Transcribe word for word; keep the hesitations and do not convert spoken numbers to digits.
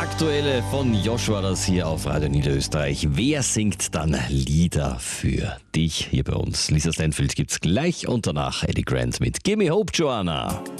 Aktuelle von Joshua, das hier auf Radio Niederösterreich. Wer singt dann Lieder für dich hier bei uns? Lisa Stanfield gibt's gleich und danach Eddie Grant mit Gimme Hope, Joanna.